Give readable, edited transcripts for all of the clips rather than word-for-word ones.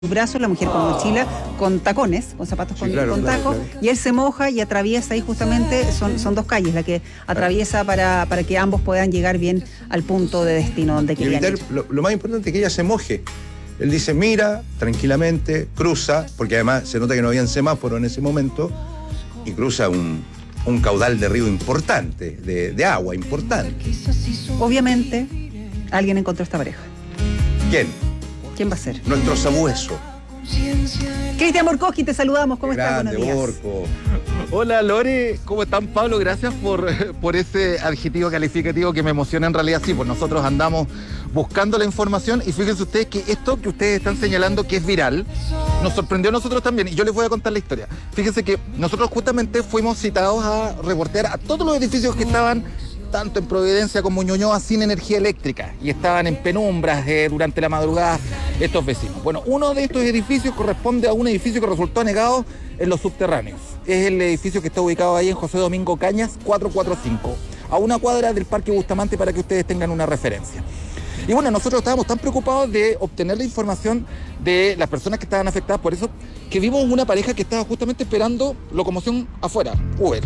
brazo, la mujer con mochila, con tacones, con zapatos con tacos, y él se moja y atraviesa ahí justamente, son dos calles la que atraviesa para que ambos puedan llegar bien al punto de destino donde querían ir. Lo más importante es que ella se moje. Él dice, mira, tranquilamente, cruza, porque además se nota que no habían semáforo en ese momento, y cruza un caudal de río importante, de agua importante. Obviamente, alguien encontró esta pareja. ¿Quién? ¿Quién va a ser? Nuestro sabueso. Cristian Borkowski, te saludamos. ¿Cómo estás? Buenos días. Borco. Hola Lore, ¿cómo están, Pablo? Gracias por ese adjetivo calificativo que me emociona en realidad. Sí, pues nosotros andamos buscando la información y fíjense ustedes que esto que ustedes están señalando que es viral, nos sorprendió a nosotros también y yo les voy a contar la historia. Fíjense que nosotros justamente fuimos citados a reportear a todos los edificios que estaban tanto en Providencia como en Ñuñoa sin energía eléctrica y estaban en penumbras durante la madrugada estos vecinos. Bueno, uno de estos edificios corresponde a un edificio que resultó anegado en los subterráneos. Es el edificio que está ubicado ahí en José Domingo Cañas 445, a una cuadra del Parque Bustamante para que ustedes tengan una referencia. Y bueno, nosotros estábamos tan preocupados de obtener la información de las personas que estaban afectadas por eso, que vimos una pareja que estaba justamente esperando locomoción afuera, Uber,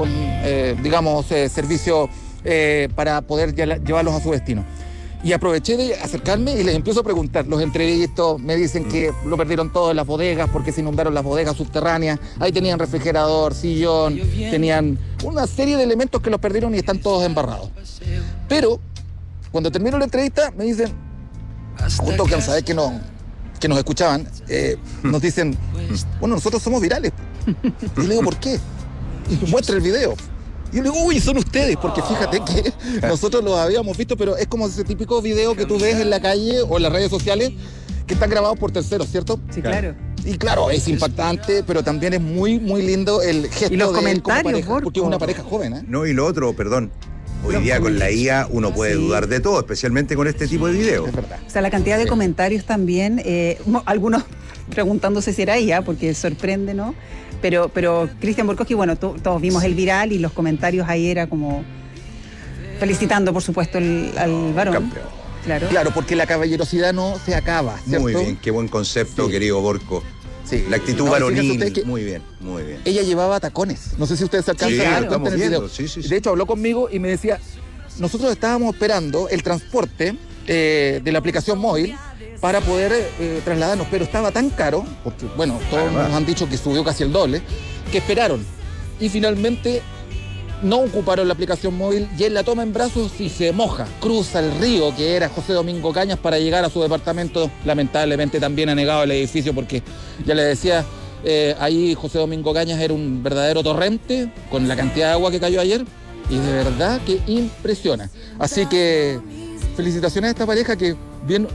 servicio para poder llevarlos a su destino. Y aproveché de acercarme y les empiezo a preguntar, los entrevisto, me dicen que lo perdieron todo en las bodegas porque se inundaron las bodegas subterráneas, ahí tenían refrigerador, sillón, tenían una serie de elementos que los perdieron y están todos embarrados. Pero cuando termino la entrevista me dicen, justo que saber que nos escuchaban, nos dicen, bueno, nosotros somos virales. Y le digo, ¿por qué? Y me muestra el video. Y yo le digo, uy, son ustedes, porque fíjate que nosotros los habíamos visto, pero es como ese típico video que tú ves en la calle o en las redes sociales que están grabados por terceros, ¿cierto? Sí, claro. Y claro, es impactante, pero también es muy, muy lindo el gesto y los de comentarios, pareja, porque es una pareja joven, ¿eh? No, y lo otro, perdón, hoy día con la IA uno puede dudar de todo, especialmente con este tipo de videos. Es verdad. O sea, la cantidad de comentarios también, algunos preguntándose si era IA, porque sorprende, ¿no? Pero Cristian Borkowski, bueno, todos vimos el viral y los comentarios ahí era como felicitando, por supuesto, al varón. Campeón. Claro, porque la caballerosidad no se acaba, ¿cierto? Muy bien, qué buen concepto, querido Borco. Sí. La actitud varonil, muy bien. Ella llevaba tacones, no sé si ustedes se alcanzan a dar cuenta en el video. Sí. De hecho, habló conmigo y me decía, nosotros estábamos esperando el transporte de la aplicación móvil para poder trasladarnos, pero estaba tan caro, porque bueno, todos nos han dicho que subió casi el doble, que esperaron. Y finalmente no ocuparon la aplicación móvil y él la toma en brazos y se moja, cruza el río que era José Domingo Cañas para llegar a su departamento, lamentablemente también anegado el edificio porque ya le decía, ahí José Domingo Cañas era un verdadero torrente con la cantidad de agua que cayó ayer y de verdad que impresiona. Así que felicitaciones a esta pareja que bien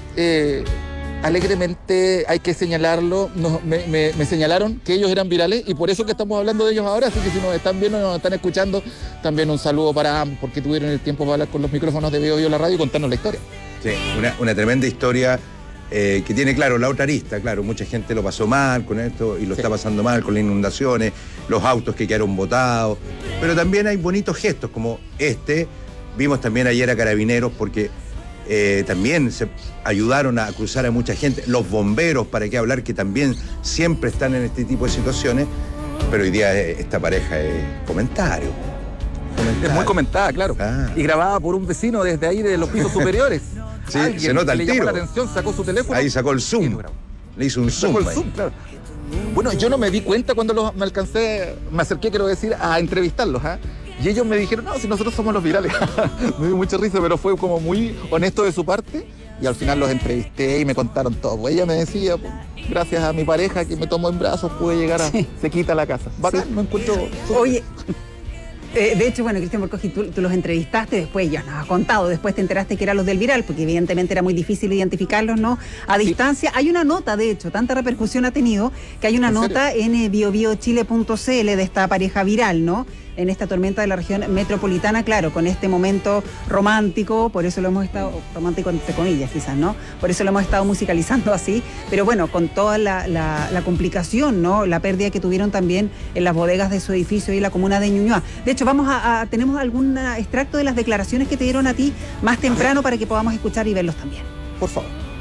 alegremente hay que señalarlo. Me señalaron que ellos eran virales y por eso que estamos hablando de ellos ahora, así que si nos están viendo o nos están escuchando, también un saludo para ambos porque tuvieron el tiempo para hablar con los micrófonos de Bio la radio y contarnos la historia. Sí, una tremenda historia que tiene, claro, la otra arista, claro, mucha gente lo pasó mal con esto y lo está pasando mal con las inundaciones, los autos que quedaron botados, pero también hay bonitos gestos como este. Vimos también ayer a Carabineros porque también se ayudaron a cruzar a mucha gente, los bomberos, para qué hablar, que también siempre están en este tipo de situaciones, pero hoy día esta pareja es comentario. Es muy comentada, claro, y grabada por un vecino desde ahí de los pisos superiores. Sí, se nota el tiro. Le llamó la atención, sacó su teléfono. Ahí sacó el zoom, le hizo un zoom. Claro. Bueno, yo no me di cuenta cuando me acerqué, quiero decir, a entrevistarlos, y ellos me dijeron, no, si nosotros somos los virales. Me dio mucha risa, pero fue como muy honesto de su parte. Y al final los entrevisté y me contaron todo. Pues ella me decía, pues, gracias a mi pareja que me tomó en brazos, pude llegar se quita la casa. Bacán, me encuentro... Oye, de hecho, bueno, Cristian Borkowski, tú los entrevistaste, después ya nos has contado, después te enteraste que eran los del viral, porque evidentemente era muy difícil identificarlos, ¿no? A distancia. Hay una nota, de hecho, tanta repercusión ha tenido, que hay una nota en biobiochile.cl de esta pareja viral, ¿no? En esta tormenta de la región metropolitana, claro, con este momento romántico, por eso lo hemos estado, romántico entre comillas quizás, ¿no? Por eso lo hemos estado musicalizando así, pero bueno, con toda la complicación, ¿no? La pérdida que tuvieron también en las bodegas de su edificio y en la comuna de Ñuñoa. De hecho, tenemos algún extracto de las declaraciones que te dieron a ti más temprano para que podamos escuchar y verlos también. Por favor.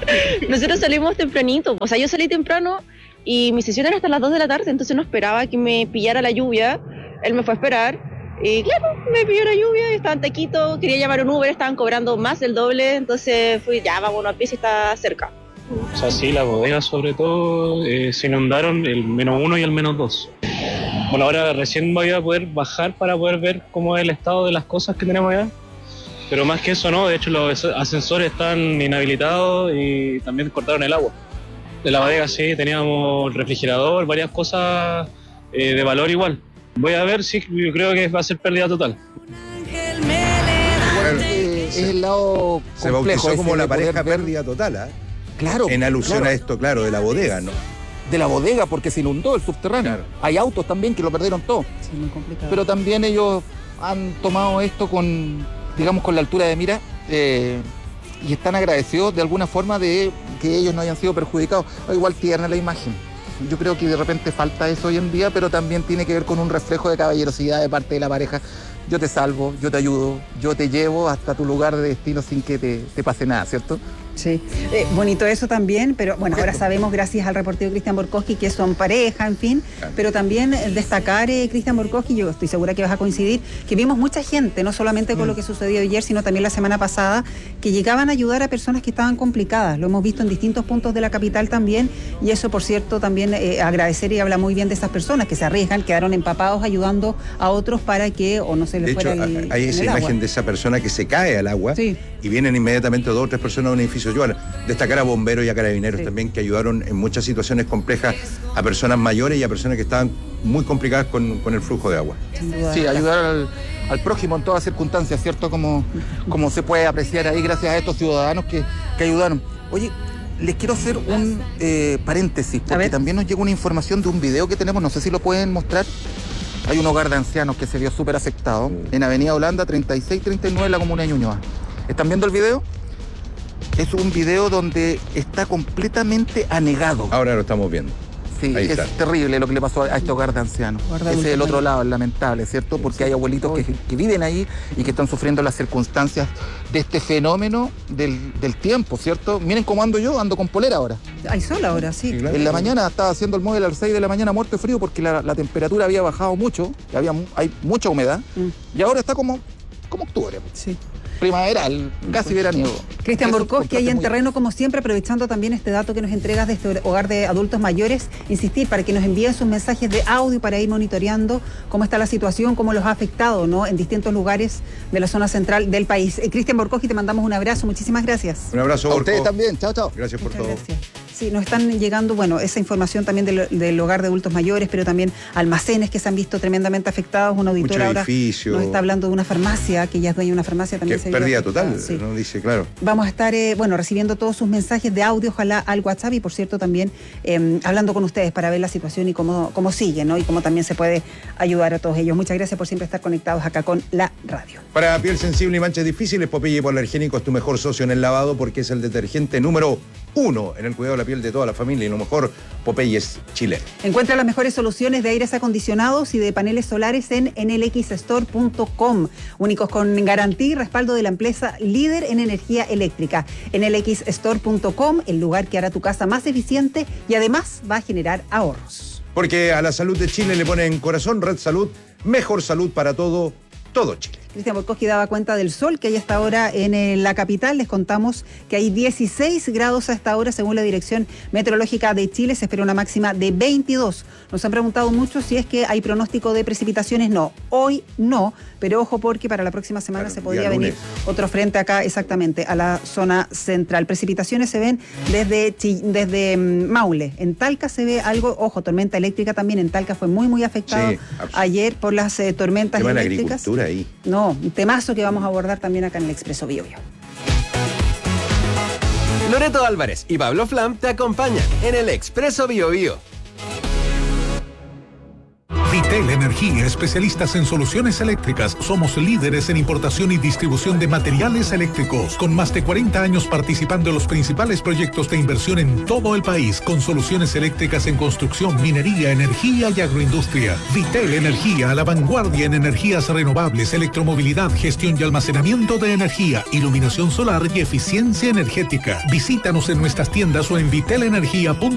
Nosotros salimos tempranito, o sea, yo salí temprano y mi sesión era hasta las 2 de la tarde, entonces no esperaba que me pillara la lluvia. Él me fue a esperar y claro, me pilló la lluvia, estaba en Taquito, quería llamar un Uber, estaban cobrando más del doble, entonces fui, ya, vámonos a pie si está cerca. O sea, sí, la bodega sobre todo se inundaron el -1 y el -2. Bueno, ahora recién voy a poder bajar para poder ver cómo es el estado de las cosas que tenemos allá. Pero más que eso no, de hecho los ascensores están inhabilitados y también cortaron el agua. De la bodega sí, teníamos el refrigerador, varias cosas de valor igual. Voy a ver si yo creo que va a ser pérdida total. Es el lado Se complejo bautizó como ese la de poder pareja ver- pérdida total, ¿ah? Claro. En alusión claro. a esto, claro, de la bodega, ¿no? De la bodega, porque se inundó el subterráneo. Claro. Hay autos también que lo perdieron todo. Sí, muy complicado. Pero también ellos han tomado esto con, digamos, con la altura de mira y están agradecidos de alguna forma de que ellos no hayan sido perjudicados. Igual tierna la imagen. Yo creo que de repente falta eso hoy en día, pero también tiene que ver con un reflejo de caballerosidad de parte de la pareja. Yo te salvo, yo te ayudo, yo te llevo hasta tu lugar de destino sin que te pase nada, ¿cierto? Sí, bonito eso también, pero bueno, ahora sabemos gracias al reportero Cristian Borkowski que son pareja, en fin, Claro. pero también destacar, Cristian Borkowski, yo estoy segura que vas a coincidir, que vimos mucha gente, no solamente con lo que sucedió ayer, sino también la semana pasada, que llegaban a ayudar a personas que estaban complicadas, lo hemos visto en distintos puntos de la capital también, y eso por cierto también agradecer y habla muy bien de esas personas que se arriesgan, quedaron empapados ayudando a otros para que o no se les De hecho, fuera el hay esa el agua. imagen de esa persona que se cae al agua Sí. y vienen inmediatamente 2 o 3 personas a un edificio. Yo destacar a bomberos y a carabineros Sí. también que ayudaron en muchas situaciones complejas a personas mayores y a personas que estaban muy complicadas con el flujo de agua. Sin duda. Sí, ayudar al prójimo en todas circunstancias, ¿cierto? Como se puede apreciar ahí gracias a estos ciudadanos que ayudaron. Oye, les quiero hacer un paréntesis, A porque ver. también nos llegó una información de un video que tenemos, no sé si lo pueden mostrar. Hay un hogar de ancianos que se vio súper afectado en Avenida Holanda 3639 en la comuna de Ñuñoa. ¿Están viendo el video? Es un video donde está completamente anegado. Ahora lo estamos viendo. Sí, Ahí es está. terrible lo que le pasó a este hogar de ancianos. Hogar de Ese es el adultos otro lado, es lamentable, ¿cierto? Porque hay abuelitos que viven ahí y que están sufriendo las circunstancias de este fenómeno del tiempo, ¿cierto? Miren cómo ando yo, ando con polera ahora. Hay sol ahora, sí. Sí, claro. En la mañana estaba haciendo el móvil a las 6 de la mañana muerto de frío porque la temperatura había bajado mucho, hay mucha humedad y ahora está como octubre, Sí. primaveral, casi veraniego. Cristian Eso Borkowski, ahí en muy- terreno, como siempre, aprovechando también este dato que nos entregas de este hogar de adultos mayores, insistir para que nos envíen sus mensajes de audio para ir monitoreando cómo está la situación, cómo los ha afectado, ¿no?, en distintos lugares de la zona central del país. Cristian Borkowski, te mandamos un abrazo, muchísimas gracias. Un abrazo, A Borco. ustedes también, chao, chao. Gracias por Muchas todo. gracias. Sí, nos están llegando, bueno, esa información también del hogar de adultos mayores, pero también almacenes que se han visto tremendamente afectados. Un auditor Mucho ahora edificio. nos está hablando de una farmacia, que ya es dueña de una farmacia Que también. se vio pérdida afectada, total, sí. ¿no? Dice, claro. Vamos a estar, recibiendo todos sus mensajes de audio, ojalá al WhatsApp y, por cierto, también hablando con ustedes para ver la situación y cómo sigue, ¿no? Y cómo también se puede ayudar a todos ellos. Muchas gracias por siempre estar conectados acá con la radio. Para piel sensible y manchas difíciles, Popeye Hipoalergénico es tu mejor socio en el lavado porque es el detergente número 1 en el cuidado de la piel de toda la familia y lo mejor, Popeye es chileno. Encuentra las mejores soluciones de aires acondicionados y de paneles solares en nlxstore.com. Únicos con garantía y respaldo de la empresa líder en energía eléctrica. nlxstore.com, el lugar que hará tu casa más eficiente y además va a generar ahorros. Porque a la salud de Chile le ponen corazón, Red Salud, mejor salud para todo Chile. Cristian Borkowski daba cuenta del sol que hay hasta ahora en la capital. Les contamos que hay 16 grados a esta hora según la Dirección Meteorológica de Chile. Se espera una máxima de 22. Nos han preguntado mucho si es que hay pronóstico de precipitaciones. No, hoy no, pero ojo porque para la próxima semana Claro, se podría día venir lunes. otro frente acá exactamente a la zona central. Precipitaciones se ven desde Maule. En Talca se ve algo, ojo, tormenta eléctrica también. En Talca fue muy afectado Sí, ayer por las tormentas Tema de la eléctricas. agricultura ahí. No, un temazo que vamos a abordar también acá en el Expreso Bio Bio. Loreto Álvarez y Pablo Flam te acompañan en el Expreso Bio Bio. Vitel Energía, especialistas en soluciones eléctricas. Somos líderes en importación y distribución de materiales eléctricos, con más de 40 años participando en los principales proyectos de inversión en todo el país, con soluciones eléctricas en construcción, minería, energía y agroindustria. Vitel Energía, a la vanguardia en energías renovables, electromovilidad, gestión y almacenamiento de energía, iluminación solar y eficiencia energética. Visítanos en nuestras tiendas o en vitelenergia.com.